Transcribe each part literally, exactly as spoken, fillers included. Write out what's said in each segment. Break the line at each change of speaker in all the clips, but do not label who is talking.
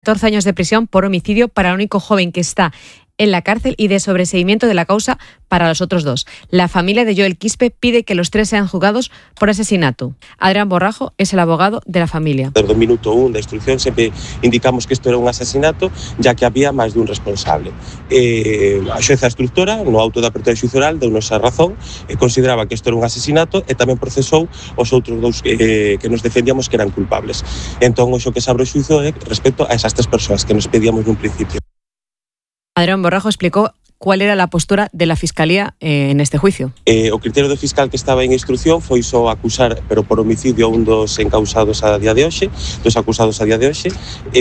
catorce años de prisión por homicidio para el único joven que está en la cárcel y de sobreseimiento de la causa para los otros dos. La familia de Joel Quispe pide que los tres sean juzgados por asesinato. Adrián Borrajo es el abogado de la familia.
Desde el minuto uno de instrucción siempre indicamos que esto era un asesinato, ya que había máis dun responsable. Eh, a xueza instructora, no auto da apertura xudicial, deu-nos a razón, e consideraba que isto era un asesinato e tamén procesou os outros dous eh, que nos defendíamos que eran culpables. Entón, o que se abre o xuizo é respecto a esas tres persoas que nos pedíamos nun principio.
Adrián Borrajo explicó cuál era la postura de la Fiscalía eh, en este juicio.
Eh, o criterio do fiscal que estaba en instrucción foi só acusar, pero por homicidio, a un dos encausados a día de hoxe, dos acusados a día de hoxe.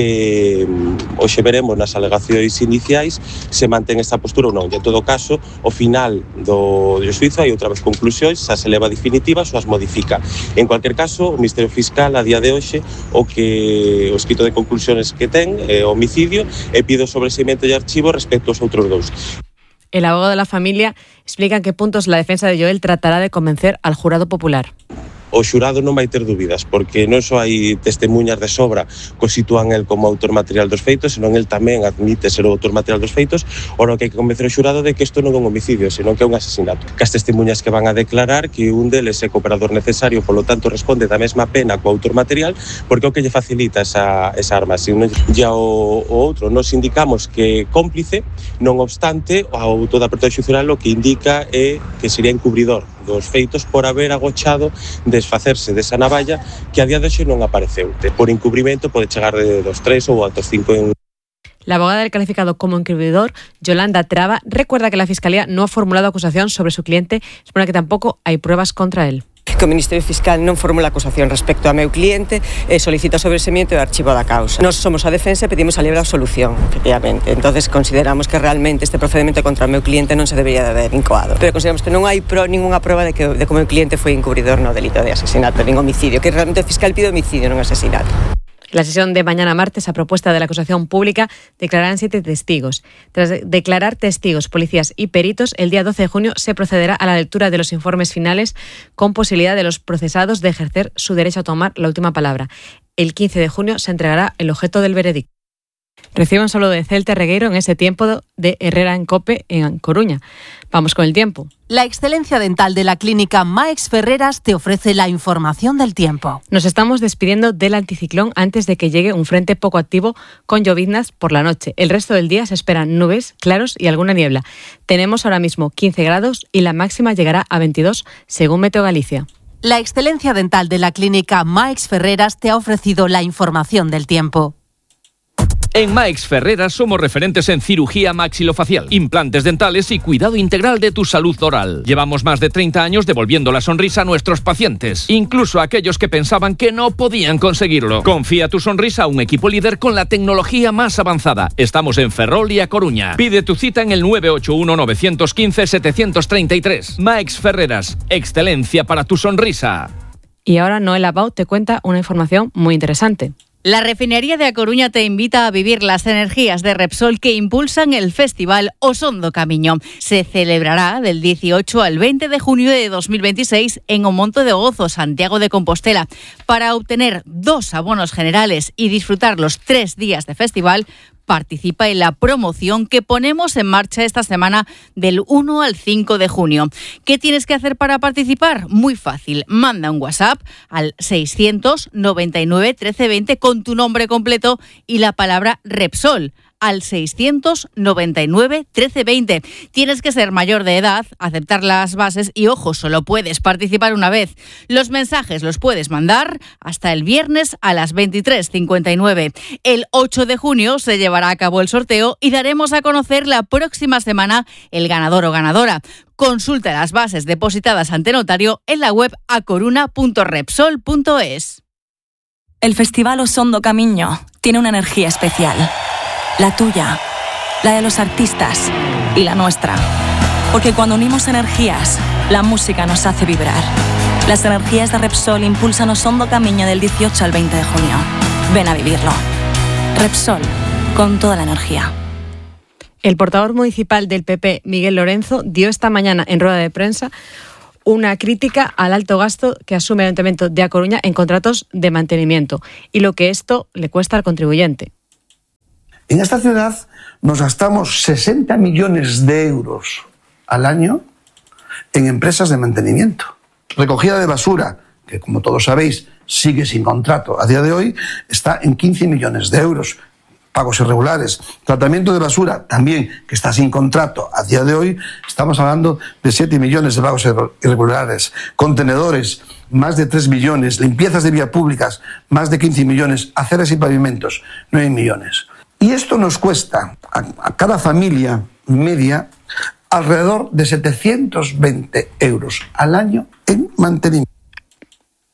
Eh, hoxe veremos nas alegacións iniciais se mantén esta postura ou non. E en todo caso, o final do, do xuizo hai outra vez conclusións, xa se leva definitivas ou as modifica. En cualquier caso, o Ministerio Fiscal a día de hoxe o que o escrito de conclusiones que ten é o homicidio e pide o sobreseimiento de archivo respecto aos outros dous.
El abogado de la familia explica en qué puntos la defensa de Joel tratará de convencer al jurado popular.
O xurado non vai ter dúbidas, porque non só hai testemunhas de sobra que o sitúan el como autor material dos feitos, senón el tamén admite ser o autor material dos feitos, o no que hai que convencer o xurado de que isto non é un homicidio, senón que é un asesinato. Que as testemunhas que van a declarar que un deles é cooperador necesario, polo tanto responde da mesma pena co autor material, porque é o que lle facilita esa, esa arma. Se non, ya o, o outro nos indicamos que é cómplice, non obstante, o autor da apertura xudicial o que indica é que sería encubridor dos feitos por haber agochado desfacerse desa navalla que a día de hoxe non apareceu. Por encubrimento pode chegar de dos tres ou ata os cinco en...
La abogada del calificado como encubridor, Yolanda Traba, recuerda que la Fiscalía no ha formulado acusación sobre su cliente, expone que tampoco hay pruebas contra él.
Que o Ministerio Fiscal non formula acusación respecto a meu cliente e solicita sobreseimiento e archivo da causa. Nós somos a defensa e pedimos a libre absolución, efectivamente. Entonces consideramos que realmente este procedimento contra o meu cliente non se debería de haber incoado. Pero consideramos que non hai pro, ninguna prova de que de que o meu cliente foi encubridor no delito de asesinato, nin homicidio, que realmente o fiscal pide homicidio, non asesinato.
La sesión de mañana martes, a propuesta de la acusación pública, declararán siete testigos. Tras declarar testigos, policías y peritos, el día doce de junio se procederá a la lectura de los informes finales con posibilidad de los procesados de ejercer su derecho a tomar la última palabra. El quince de junio se entregará el objeto del veredicto. Recibe un saludo de Celte Regueiro en ese tiempo de Herrera en Cope en Coruña. Vamos con el tiempo.
La excelencia dental de la clínica Maix Ferreras te ofrece la información del tiempo.
Nos estamos despidiendo del anticiclón antes de que llegue un frente poco activo con lloviznas por la noche. El resto del día se esperan nubes, claros y alguna niebla. Tenemos ahora mismo quince grados y la máxima llegará a veintidós según Meteo Galicia.
La excelencia dental de la clínica Maix Ferreras te ha ofrecido la información del tiempo.
En Maix Ferreras somos referentes en cirugía maxilofacial, implantes dentales y cuidado integral de tu salud oral. Llevamos más de treinta años devolviendo la sonrisa a nuestros pacientes, incluso a aquellos que pensaban que no podían conseguirlo. Confía tu sonrisa a un equipo líder con la tecnología más avanzada. Estamos en Ferrol y A Coruña. Pide tu cita en el nueve ocho uno, nueve uno cinco, siete tres tres. Maix Ferreras, excelencia para tu sonrisa.
Y ahora Noel Abau te cuenta una información muy interesante.
La refinería de A Coruña te invita a vivir las energías de Repsol que impulsan el festival O Son do Camiño. Se celebrará del dieciocho al veinte de junio de dos mil veintiséis en O Monte de Gozo, Santiago de Compostela. Para obtener dos abonos generales y disfrutar los tres días de festival, participa en la promoción que ponemos en marcha esta semana del uno al cinco de junio. ¿Qué tienes que hacer para participar? Muy fácil. Manda un WhatsApp al seiscientos noventa y nueve trece veinte con tu nombre completo y la palabra Repsol al seiscientos noventa y nueve trece veinte. Tienes que ser mayor de edad, aceptar las bases y, ojo, solo puedes participar una vez. Los mensajes los puedes mandar hasta el viernes a las veintitrés cincuenta y nueve. El ocho de junio se llevará a cabo el sorteo y daremos a conocer la próxima semana el ganador o ganadora. Consulta las bases depositadas ante notario en la web acoruna punto repsol punto es.
El Festival O Son do Camiño tiene una energía especial. La tuya, la de los artistas y la nuestra. Porque cuando unimos energías, la música nos hace vibrar. Las energías de Repsol impulsan O Son do Camiño del dieciocho al veinte de junio. Ven a vivirlo. Repsol, con toda la energía.
El portavoz municipal del P P, Miguel Lorenzo, dio esta mañana en rueda de prensa una crítica al alto gasto que asume el Ayuntamiento de A Coruña en contratos de mantenimiento y lo que esto le cuesta al contribuyente.
En esta ciudad nos gastamos sesenta millones de euros al año en empresas de mantenimiento. Recogida de basura, que como todos sabéis sigue sin contrato a día de hoy, está en quince millones de euros. Pagos irregulares. Tratamiento de basura, también, que está sin contrato a día de hoy, estamos hablando de siete millones de pagos irregulares. Contenedores, más de tres millones. Limpiezas de vías públicas, más de quince millones. Aceras y pavimentos, nueve millones. Y esto nos cuesta a, a cada familia media alrededor de setecientos veinte euros al año en mantenimiento.